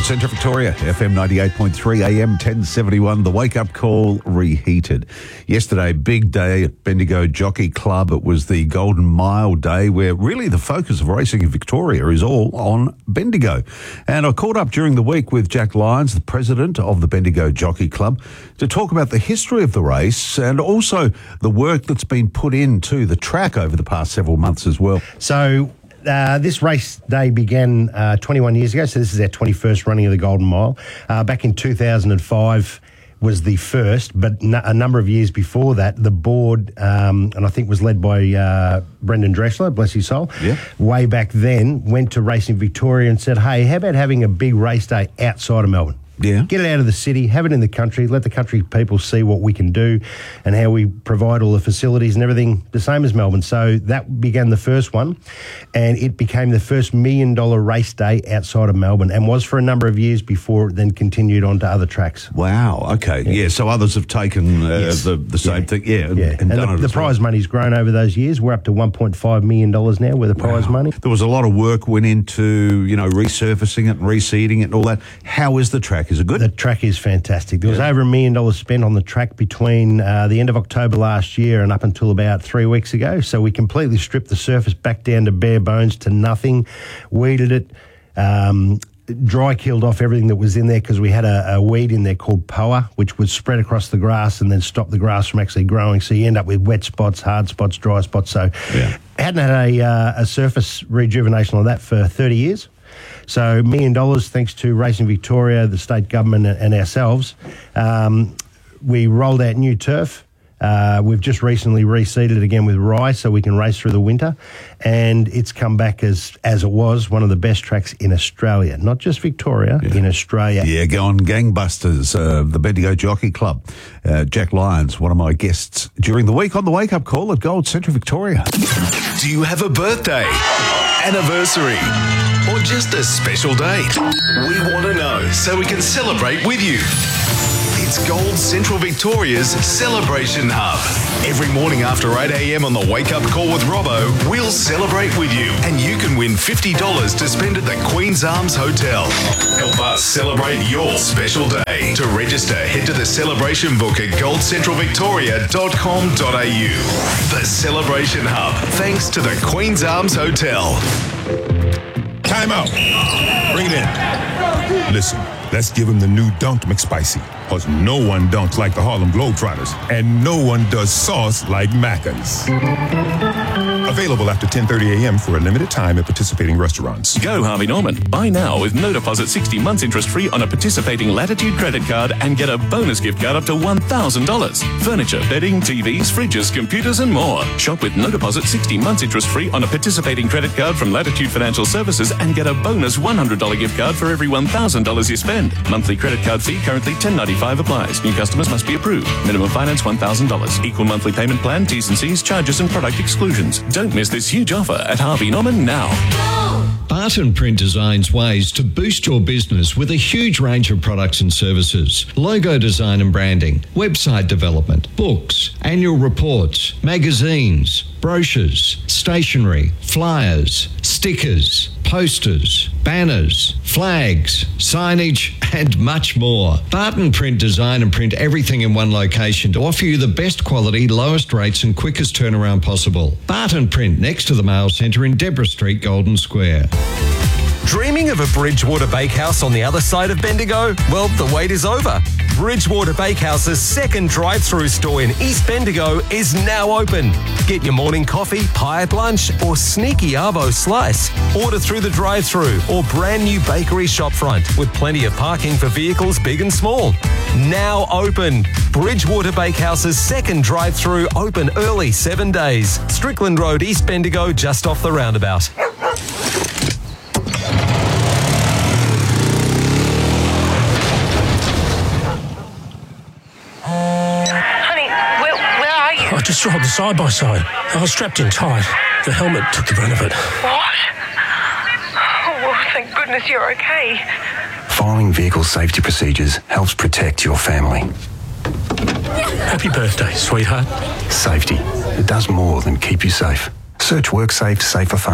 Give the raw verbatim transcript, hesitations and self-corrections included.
Central Victoria, F M ninety-eight point three, A M ten seventy-one, the wake-up call reheated. Yesterday, big day at Bendigo Jockey Club. It was the Golden Mile Day, where really the focus of racing in Victoria is all on Bendigo. And I caught up during the week with Jack Lyons, the president of the Bendigo Jockey Club, to talk about the history of the race and also the work that's been put into the track over the past several months as well. So Uh, this race day began uh, twenty-one years ago, so this is our twenty-first running of the Golden Mile. Uh, back in two thousand five was the first, but n- a number of years before that, the board, um, and I think was led by uh, Brendan Drexler, bless his soul, yeah. way back then, went to Racing Victoria and said, hey, how about having a big race day outside of Melbourne? Yeah. Get it out of the city, have it in the country, let the country people see what we can do and how we provide all the facilities and everything the same as Melbourne. So that began the first one, and it became the first million dollar race day outside of Melbourne, and was for a number of years before it then continued on to other tracks. Wow, okay. Yeah, yeah, so others have taken uh, yes. the, the same yeah. thing. Yeah, and, yeah. and, and done the, it the as prize well. money's grown over those years. We're up to one point five million dollars now with the Wow. prize money. There was a lot of work went into, you know, resurfacing it and reseeding it and all that. How is the track? Is it good? The track is fantastic. There was Yeah. over a million dollars spent on the track between uh, the end of October last year and up until about three weeks ago. So we completely stripped the surface back down to bare bones, to nothing, weeded it, um, dry killed off everything that was in there, because we had a, a weed in there called P O A, which would spread across the grass and then stop the grass from actually growing. So you end up with wet spots, hard spots, dry spots. So Yeah. hadn't had a, uh, a surface rejuvenation on that for thirty years. So million dollars, thanks to Racing Victoria, the state government and ourselves. Um, we rolled out new turf. Uh, we've just recently reseeded it again with rye so we can race through the winter. And it's come back as as it was, one of the best tracks in Australia. Not just Victoria, Yeah. in Australia. Yeah, go on gangbusters, uh, the Bendigo Jockey Club. Uh, Jack Lyons, one of my guests during the week on the wake-up call at Gold Central Victoria. Do you have a birthday, anniversary, or just a special date? We want to know so we can celebrate with you. It's Gold Central Victoria's Celebration Hub. Every morning after eight a.m. on the Wake Up Call with Robbo, we'll celebrate with you, and you can win fifty dollars to spend at the Queen's Arms Hotel. Help us celebrate your special day. To register, head to the celebration book at gold central victoria dot com dot a u. The Celebration Hub, thanks to the Queen's Arms Hotel. Time out. Bring it in. Listen, let's give him the new Dunked McSpicy. Because no one dunks like the Harlem Globetrotters. And no one does sauce like Macca's. Available after ten thirty a.m. for a limited time at participating restaurants. Go Harvey Norman. Buy now with no deposit, sixty months interest free on a participating Latitude credit card and get a bonus gift card up to one thousand dollars. Furniture, bedding, T Vs, fridges, computers and more. Shop with no deposit, sixty months interest free on a participating credit card from Latitude Financial Services and get a bonus one hundred dollars gift card for every one thousand dollars you spend. Monthly credit card fee currently ten ninety-five applies. New customers must be approved. Minimum finance one thousand dollars. Equal monthly payment plan, T's and C's, charges and product exclusions. Don't miss this huge offer at Harvey Norman now. Barton Print designs ways to boost your business with a huge range of products and services. Logo design and branding, website development, books, annual reports, magazines, brochures, stationery, flyers, stickers, posters, banners, flags, signage, and much more. Barton Print design and print everything in one location to offer you the best quality, lowest rates and quickest turnaround possible. Barton Print, next to the Mail Centre in Deborah Street, Golden Square. Dreaming of a Bridgewater Bakehouse on the other side of Bendigo? Well, the wait is over. Bridgewater Bakehouse's second drive-through store in East Bendigo is now open. Get your morning coffee, pie at lunch, or sneaky arvo slice. Order through the drive-through or brand new bakery shopfront with plenty of parking for vehicles big and small. Now open. Bridgewater Bakehouse's second drive-through open early seven days. Strickland Road, East Bendigo, just off the roundabout. I just drove the side-by-side. I was strapped in tight. The helmet took the brunt of it. What? Oh, well, thank goodness you're okay. Following vehicle safety procedures helps protect your family. Happy birthday, sweetheart. Safety. It does more than keep you safe. Search WorkSafe Safer Fun.